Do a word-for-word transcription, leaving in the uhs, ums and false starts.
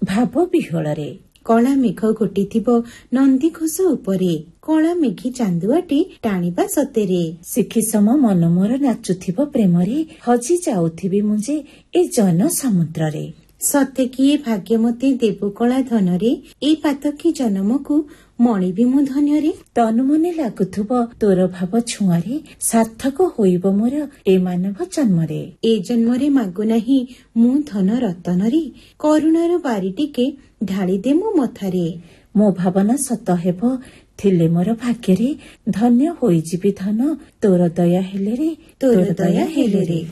ଭାବ ବିହଳରେ କଳା ମେଘ ଘୋଟିଥିବ ନନ୍ଦିଘୋଷ ଉପରେ, କଳା ମେଘି ଚାନ୍ଦୁଆଟି ଟାଣିବା ସତେରେ। ଶିଖି ସମ ମନ ମୋର ନାଚୁଥିବ ପ୍ରେମରେ, ହଜି ଯାଉଥିବି ମୁଁ ଯେ ଏ ଜନ ସମୁଦ୍ରରେ। ସତେ କିଏ ଭାଗ୍ୟମତୀ ଦେବୁ କଳା ଧନରେ, ଏ ପାତକୀ ଜନମକୁ ମଣିବି ମୁଁ ଧନ୍ୟରେ। ତନୁ ମନେ ଲାଗୁଥିବ ତୋର ଭାବ ଛୁଆଁରେ, ସାର୍ଥକ ହୋଇବ ମୋର ଏ ମାନବ ଜନ୍ମରେ। ଏ ଜନ୍ମରେ ମାଗୁ ନାହିଁ ମୁଁ ଧନ ରତନରେ, କରୁଣାର ବାରି ଟିକେ ଢାଳିଦେ ମୋ ମଥାରେ। ମୋ ଭାବନା ସତ ହେବ ଥିଲେ ମୋର ଭାଗ୍ୟରେ, ଧନ୍ୟ ହୋଇଯିବି ଧନ ତୋର ଦୟା ହେଲେ ରେ, ତୋର ଦୟା ହେଲେ ରେ।